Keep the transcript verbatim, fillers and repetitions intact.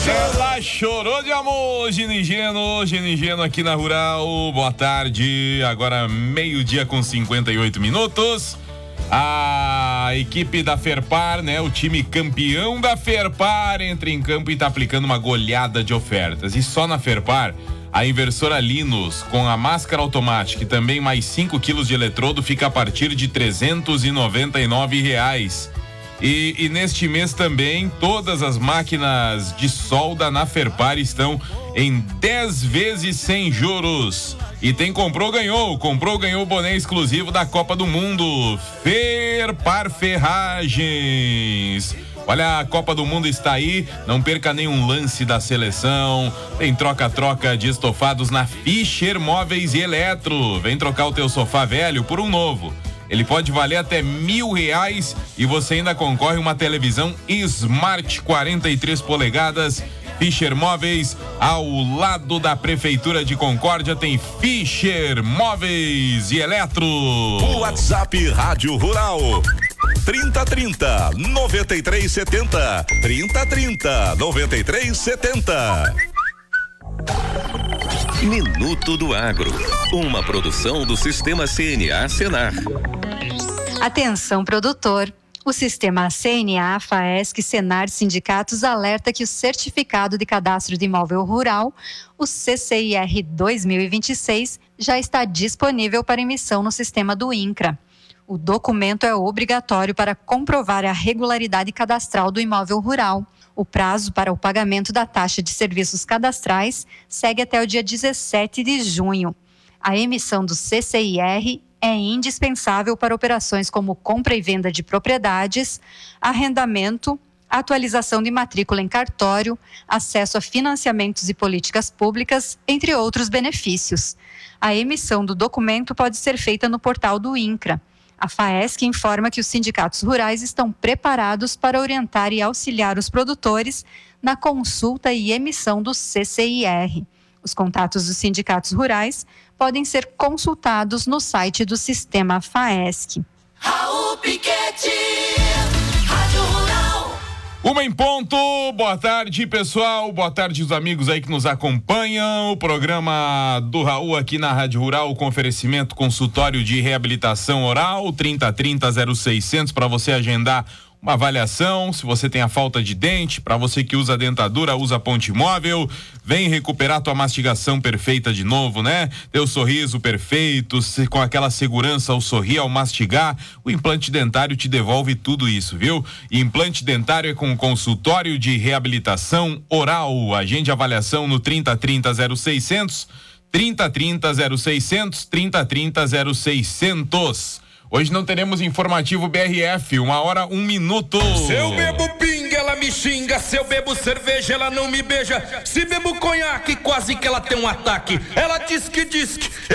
Ela chorou de amor, Ginigeno, Ginigeno aqui na Rural. Boa tarde, agora meio-dia com cinquenta e oito minutos. A equipe da Ferpar, né, o time campeão da Ferpar entra em campo e tá aplicando uma goleada de ofertas. E só na Ferpar, a inversora Linus com a máscara automática e também mais cinco quilos de eletrodo fica a partir de trezentos e noventa e nove reais. E, e neste mês também, todas as máquinas de solda na Ferpar estão em dez vezes sem juros. E tem comprou, ganhou. Comprou, ganhou o boné exclusivo da Copa do Mundo. Ferpar Ferragens. Olha, a Copa do Mundo está aí, não perca nenhum lance da seleção. Tem troca-troca de estofados na Fischer Móveis e Eletro. Vem trocar o teu sofá velho por um novo. Ele pode valer até mil reais e você ainda concorre uma televisão Smart quarenta e três polegadas. Fischer Móveis, ao lado da Prefeitura de Concórdia, tem Fischer Móveis e Eletro. WhatsApp Rádio Rural. trinta trinta, noventa e três setenta. trinta trinta, noventa e três setenta. Minuto do Agro. Uma produção do Sistema C N A Senar. Atenção, produtor. O Sistema C N A, FAESC, Senar e sindicatos alerta que o Certificado de Cadastro de Imóvel Rural, o C C I R dois mil e vinte e seis, já está disponível para emissão no sistema do INCRA. O documento é obrigatório para comprovar a regularidade cadastral do imóvel rural. O prazo para o pagamento da taxa de serviços cadastrais segue até o dia dezessete de junho. A emissão do C C I R é indispensável para operações como compra e venda de propriedades, arrendamento, atualização de matrícula em cartório, acesso a financiamentos e políticas públicas, entre outros benefícios. A emissão do documento pode ser feita no portal do INCRA. A FAESC informa que os sindicatos rurais estão preparados para orientar e auxiliar os produtores na consulta e emissão do C C I R. Os contatos dos sindicatos rurais podem ser consultados no site do Sistema FAESC. Raul Piquete, Rádio Rural. Uma em ponto, boa tarde pessoal, boa tarde os amigos aí que nos acompanham, o programa do Raul aqui na Rádio Rural com oferecimento consultório de reabilitação oral, trinta trinta zero seiscentos para você agendar uma avaliação, se você tem a falta de dente, para você que usa dentadura, usa ponte móvel, vem recuperar tua mastigação perfeita de novo, né? Teu sorriso perfeito, se, com aquela segurança ao sorrir, ao mastigar, o implante dentário te devolve tudo isso, viu? E implante dentário é com consultório de reabilitação oral, agende avaliação no trinta trinta zero seiscentos, trinta trinta zero seiscentos, trinta trinta zero seiscentos. Hoje não teremos informativo B R F, uma hora, um minuto. Se eu bebo pinga, ela me xinga. Se eu bebo cerveja, ela não me beija. Se bebo conhaque, quase que ela tem um ataque. Ela diz que diz que